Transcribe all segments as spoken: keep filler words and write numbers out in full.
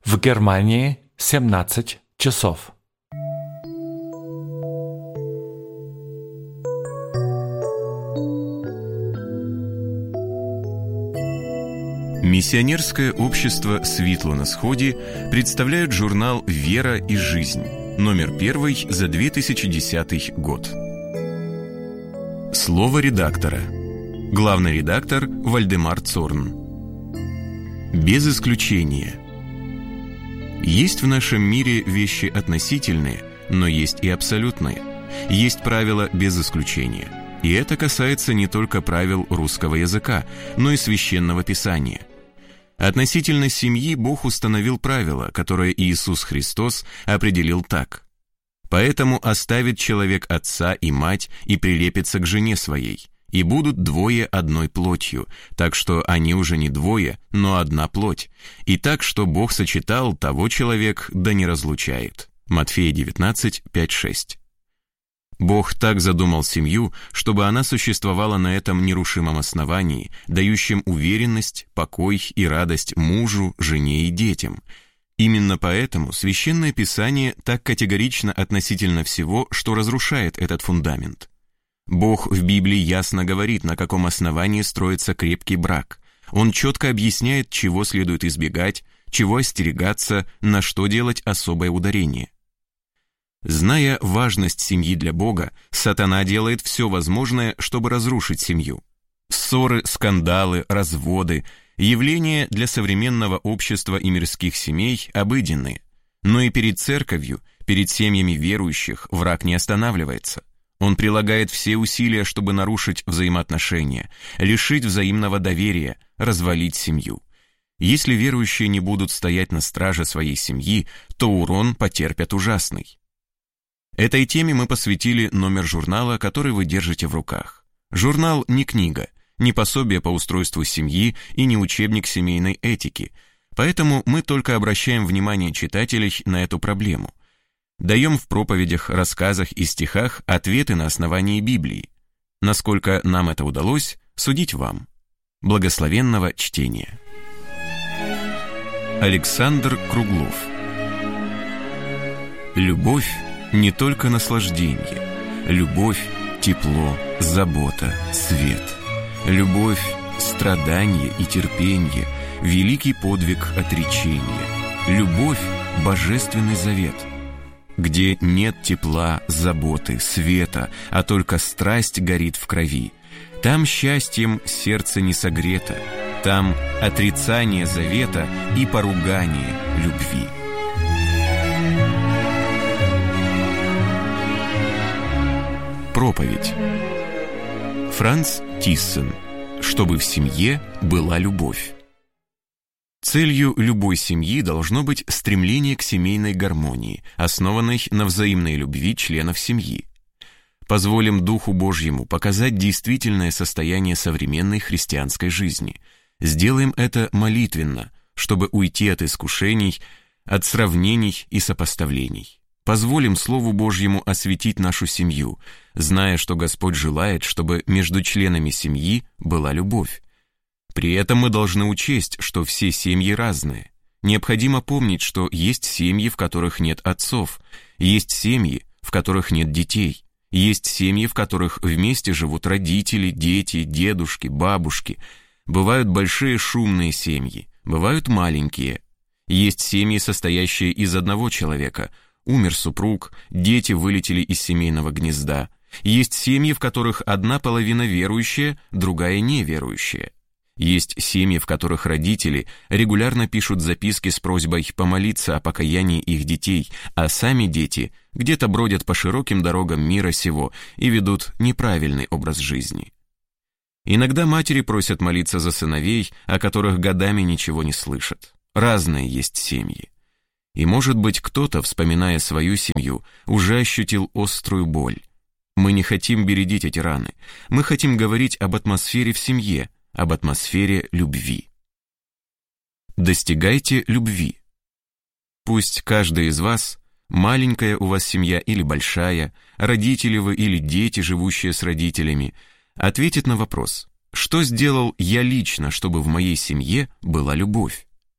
В Германии семнадцать часов. Миссионерское общество «Светло на сходе» представляет журнал «Вера и жизнь», номер первый за две тысячи десятый год. Слово редактора. Главный редактор Вальдемар Цорн. Без исключения. Есть в нашем мире вещи относительные, но есть и абсолютные. Есть правила без исключения. И это касается не только правил русского языка, но и священного писания. Относительно семьи Бог установил правило, которое Иисус Христос определил так: «Поэтому оставит человек отца и мать и прилепится к жене своей, и будут двое одной плотью, так что они уже не двое, но одна плоть. И так, что Бог сочетал, того человек да не разлучает». Матфея девятнадцать, пять, шесть. Бог так задумал семью, чтобы она существовала на этом нерушимом основании, дающем уверенность, покой и радость мужу, жене и детям. Именно поэтому Священное Писание так категорично относительно всего, что разрушает этот фундамент. Бог в Библии ясно говорит, на каком основании строится крепкий брак. Он четко объясняет, чего следует избегать, чего остерегаться, на что делать особое ударение. Зная важность семьи для Бога, сатана делает все возможное, чтобы разрушить семью. Ссоры, скандалы, разводы – явления для современного общества и мирских семей обыденные. Но и перед церковью, перед семьями верующих враг не останавливается. Он прилагает все усилия, чтобы нарушить взаимоотношения, лишить взаимного доверия, развалить семью. Если верующие не будут стоять на страже своей семьи, то урон потерпят ужасный. Этой теме мы посвятили номер журнала, который вы держите в руках. Журнал не книга, не пособие по устройству семьи и не учебник семейной этики, поэтому мы только обращаем внимание читателей на эту проблему. Даем в проповедях, рассказах и стихах ответы на основании Библии. Насколько нам это удалось, судить вам. Благословенного чтения. Александр Круглов. Любовь не только наслаждение. Любовь – тепло, забота, свет. Любовь – страдание и терпение, великий подвиг отречения. Любовь – божественный завет. Где нет тепла, заботы, света, а только страсть горит в крови, там счастьем сердце не согрето, там отрицание завета и поругание любви. Проповедь. Франц Тиссен. Чтобы в семье была любовь. Целью любой семьи должно быть стремление к семейной гармонии, основанной на взаимной любви членов семьи. Позволим Духу Божьему показать действительное состояние современной христианской жизни. Сделаем это молитвенно, чтобы уйти от искушений, от сравнений и сопоставлений. Позволим Слову Божьему осветить нашу семью, зная, что Господь желает, чтобы между членами семьи была любовь. При этом мы должны учесть, что все семьи разные. Необходимо помнить, что есть семьи, в которых нет отцов, есть семьи, в которых нет детей, есть семьи, в которых вместе живут родители, дети, дедушки, бабушки. Бывают большие шумные семьи, бывают маленькие. Есть семьи, состоящие из одного человека. Умер супруг, дети вылетели из семейного гнезда. Есть семьи, в которых одна половина верующая, другая неверующая. Есть семьи, в которых родители регулярно пишут записки с просьбой помолиться о покаянии их детей, а сами дети где-то бродят по широким дорогам мира сего и ведут неправильный образ жизни. Иногда матери просят молиться за сыновей, о которых годами ничего не слышат. Разные есть семьи. И, может быть, кто-то, вспоминая свою семью, уже ощутил острую боль. Мы не хотим бередить эти раны. Мы хотим говорить об атмосфере в семье, об атмосфере любви. Достигайте любви. Пусть каждый из вас, маленькая у вас семья или большая, родители вы или дети, живущие с родителями, ответит на вопрос: что сделал я лично, чтобы в моей семье была любовь?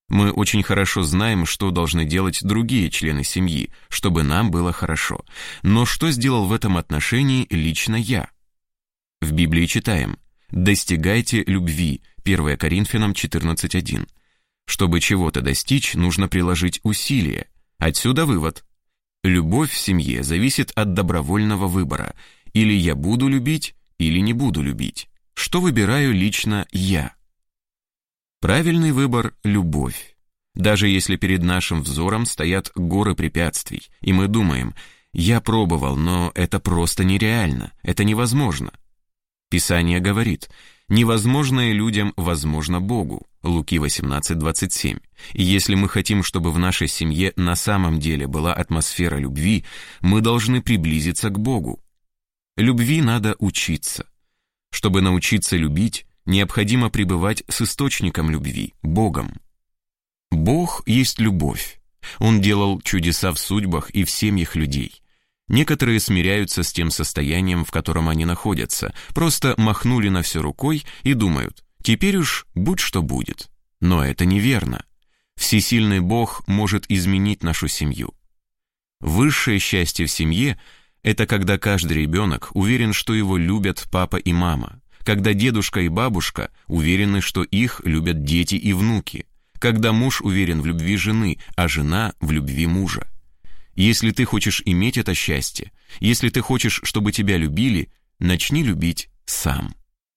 Мы очень хорошо знаем, что должны делать другие члены семьи, чтобы нам было хорошо. Но что сделал в этом отношении лично я? В Библии читаем: «Достигайте любви» первое Коринфянам четырнадцать один. Чтобы чего-то достичь, нужно приложить усилия. Отсюда вывод. Любовь в семье зависит от добровольного выбора. Или я буду любить, или не буду любить. Что выбираю лично я? Правильный выбор – любовь. Даже если перед нашим взором стоят горы препятствий, и мы думаем: «Я пробовал, но это просто нереально, это невозможно». Писание говорит: «Невозможное людям возможно Богу» Луки восемнадцать двадцать семь. И если мы хотим, чтобы в нашей семье на самом деле была атмосфера любви, мы должны приблизиться к Богу. Любви надо учиться. Чтобы научиться любить, необходимо пребывать с источником любви, Богом. Бог есть любовь. Он делал чудеса в судьбах и в семьях людей. Некоторые смиряются с тем состоянием, в котором они находятся, просто махнули на все рукой и думают: теперь уж будь что будет. Но это неверно. Всесильный Бог может изменить нашу семью. Высшее счастье в семье – это когда каждый ребенок уверен, что его любят папа и мама, когда дедушка и бабушка уверены, что их любят дети и внуки, когда муж уверен в любви жены, а жена в любви мужа. Если ты хочешь иметь это счастье, если ты хочешь, чтобы тебя любили, начни любить сам.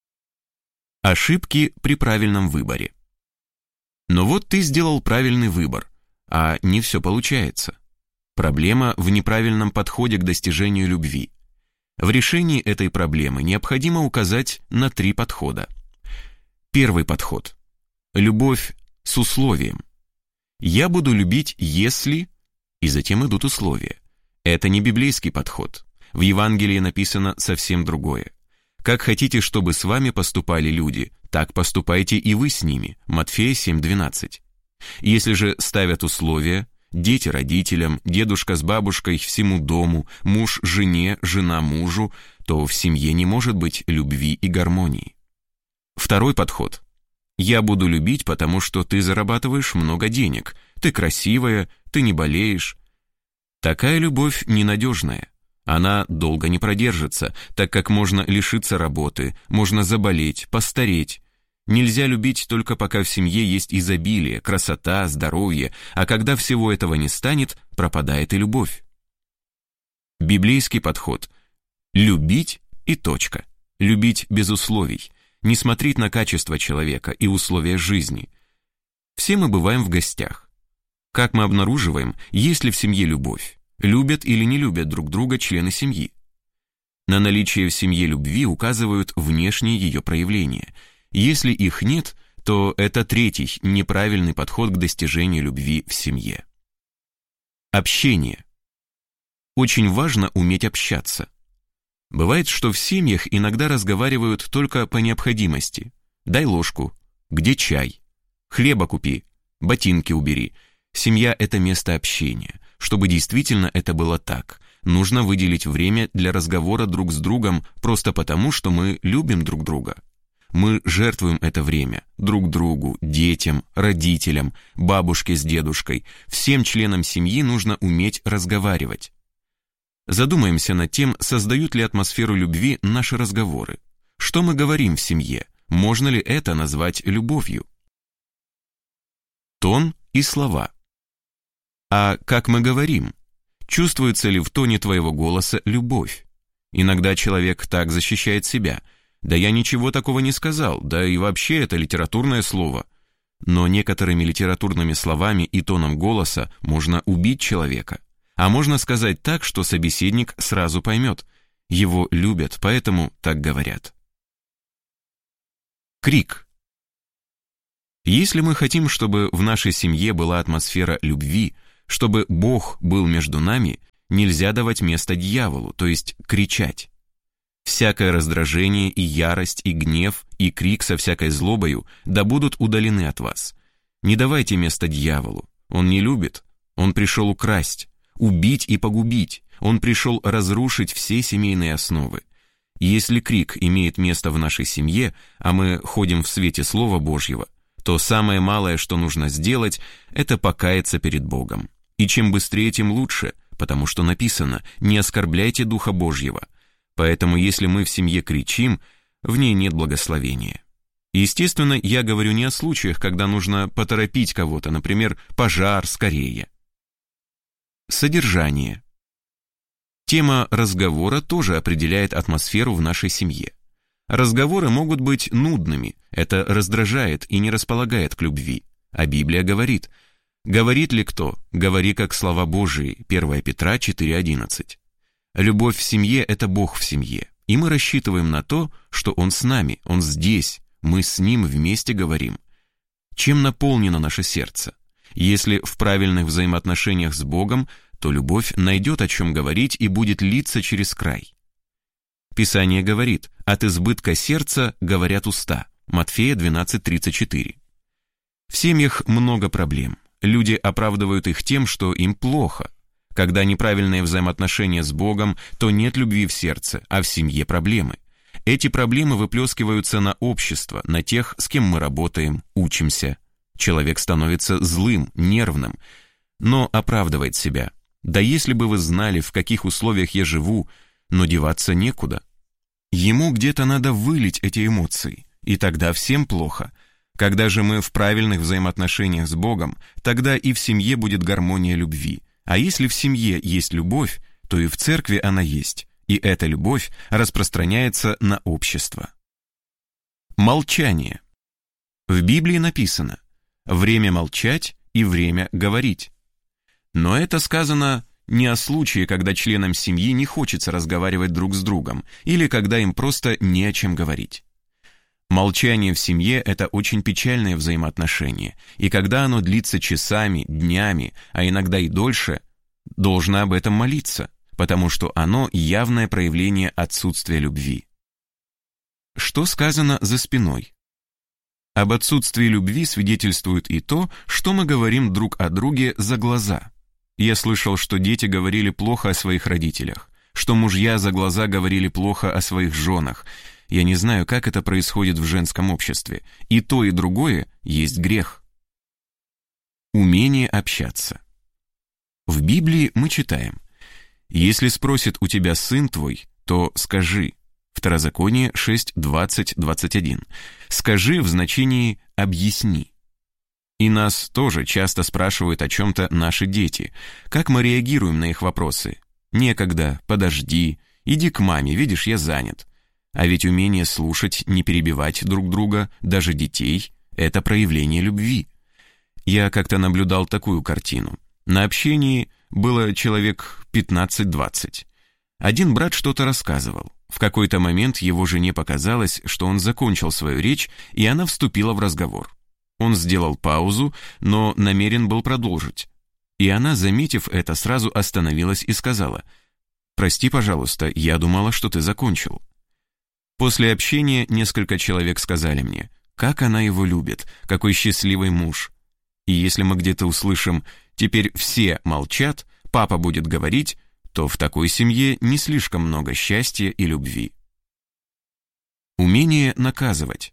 Ошибки при правильном выборе. Но вот ты сделал правильный выбор, а не все получается. Проблема в неправильном подходе к достижению любви. В решении этой проблемы необходимо указать на три подхода. Первый подход. Любовь с условием. Я буду любить, если... И затем идут условия. Это не библейский подход. В Евангелии написано совсем другое. Как хотите, чтобы с вами поступали люди, так поступайте и вы с ними. Матфея семь двенадцать. Если же ставят условия: дети родителям, дедушка с бабушкой всему дому, муж жене, жена мужу, то в семье не может быть любви и гармонии. Второй подход. Я буду любить, потому что ты зарабатываешь много денег, ты красивая, ты не болеешь. Такая любовь ненадежная. Она долго не продержится, так как можно лишиться работы, можно заболеть, постареть. Нельзя любить только пока в семье есть изобилие, красота, здоровье, а когда всего этого не станет, пропадает и любовь. Библейский подход. Любить и точка. Любить без условий. Не смотреть на качество человека и условия жизни. Все мы бываем в гостях. Как мы обнаруживаем, есть ли в семье любовь? Любят или не любят друг друга члены семьи? На наличие в семье любви указывают внешние ее проявления. Если их нет, то это третий, неправильный подход к достижению любви в семье. Общение. Очень важно уметь общаться. Бывает, что в семьях иногда разговаривают только по необходимости. Дай ложку, где чай, хлеба купи, ботинки убери. Семья – это место общения. Чтобы действительно это было так, нужно выделить время для разговора друг с другом просто потому, что мы любим друг друга. Мы жертвуем это время друг другу, детям, родителям, бабушке с дедушкой. Всем членам семьи нужно уметь разговаривать. Задумаемся над тем, создают ли атмосферу любви наши разговоры. Что мы говорим в семье? Можно ли это назвать любовью? Тон и слова. А как мы говорим? Чувствуется ли в тоне твоего голоса любовь? Иногда человек так защищает себя. Да я ничего такого не сказал, да и вообще это литературное слово. Но некоторыми литературными словами и тоном голоса можно убить человека. А можно сказать так, что собеседник сразу поймет. Его любят, поэтому так говорят. Крик. Если мы хотим, чтобы в нашей семье была атмосфера любви, чтобы Бог был между нами, нельзя давать место дьяволу, то есть кричать. Всякое раздражение и ярость, и гнев, и крик со всякой злобою да будут удалены от вас. Не давайте место дьяволу. Он не любит. Он пришел украсть, убить и погубить. Он пришел разрушить все семейные основы. И если крик имеет место в нашей семье, а мы ходим в свете Слова Божьего, то самое малое, что нужно сделать, это покаяться перед Богом. И чем быстрее, тем лучше, потому что написано: «Не оскорбляйте Духа Божьего». Поэтому если мы в семье кричим, в ней нет благословения. Естественно, я говорю не о случаях, когда нужно поторопить кого-то, например, пожар, скорее. Содержание. Тема разговора тоже определяет атмосферу в нашей семье. Разговоры могут быть нудными, это раздражает и не располагает к любви. А Библия говорит: «Говорит ли кто? Говори, как слова Божии». первое Петра четыре одиннадцать. Любовь в семье – это Бог в семье, и мы рассчитываем на то, что Он с нами, Он здесь, мы с Ним вместе говорим. Чем наполнено наше сердце? Если в правильных взаимоотношениях с Богом, то любовь найдет о чем говорить и будет литься через край. Писание говорит: «От избытка сердца говорят уста». Матфея двенадцать тридцать четыре. В семьях много проблем. Люди оправдывают их тем, что им плохо. Когда неправильные взаимоотношения с Богом, то нет любви в сердце, а в семье проблемы. Эти проблемы выплескиваются на общество, на тех, с кем мы работаем, учимся. Человек становится злым, нервным, но оправдывает себя. Да если бы вы знали, в каких условиях я живу, но деваться некуда. Ему где-то надо вылить эти эмоции, и тогда всем плохо. Когда же мы в правильных взаимоотношениях с Богом, тогда и в семье будет гармония любви. А если в семье есть любовь, то и в церкви она есть, и эта любовь распространяется на общество. Молчание. В Библии написано: «Время молчать и время говорить». Но это сказано не о случае, когда членам семьи не хочется разговаривать друг с другом, или когда им просто не о чем говорить. Молчание в семье – это очень печальное взаимоотношение, и когда оно длится часами, днями, а иногда и дольше, должно об этом молиться, потому что оно явное проявление отсутствия любви. Что сказано за спиной? Об отсутствии любви свидетельствует и то, что мы говорим друг о друге за глаза. Я слышал, что дети говорили плохо о своих родителях, что мужья за глаза говорили плохо о своих женах. Я не знаю, как это происходит в женском обществе. И то, и другое есть грех. Умение общаться. В Библии мы читаем: «Если спросит у тебя сын твой, то скажи». Второзаконие шесть двадцать двадцать один. «Скажи» в значении «объясни». И нас тоже часто спрашивают о чем-то наши дети. Как мы реагируем на их вопросы? «Некогда», «подожди», «иди к маме, видишь, я занят». А ведь умение слушать, не перебивать друг друга, даже детей, это проявление любви. Я как-то наблюдал такую картину. На общении было человек пятнадцать-двадцать. Один брат что-то рассказывал. В какой-то момент его жене показалось, что он закончил свою речь, и она вступила в разговор. Он сделал паузу, но намерен был продолжить. И она, заметив это, сразу остановилась и сказала: «Прости, пожалуйста, я думала, что ты закончил». После общения несколько человек сказали мне: как она его любит, какой счастливый муж. И если мы где-то услышим «теперь все молчат, папа будет говорить», то в такой семье не слишком много счастья и любви. Умение наказывать.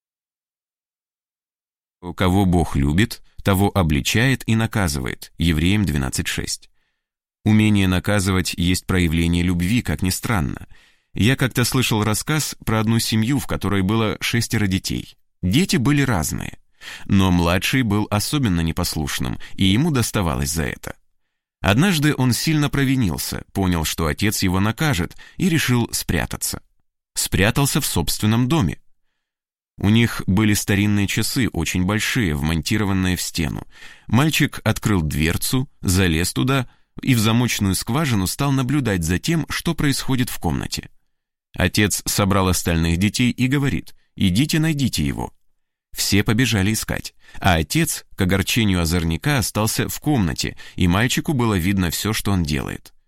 Кого Бог любит, того обличает и наказывает. Евреям двенадцать шесть. Умение наказывать есть проявление любви, как ни странно. Я как-то слышал рассказ про одну семью, в которой было шестеро детей. Дети были разные, но младший был особенно непослушным, и ему доставалось за это. Однажды он сильно провинился, понял, что отец его накажет, и решил спрятаться. Спрятался в собственном доме. У них были старинные часы, очень большие, вмонтированные в стену. Мальчик открыл дверцу, залез туда и в замочную скважину стал наблюдать за тем, что происходит в комнате. Отец собрал остальных детей и говорит: «Идите, найдите его». Все побежали искать, а отец, к огорчению озорника, остался в комнате, и мальчику было видно все, что он делает.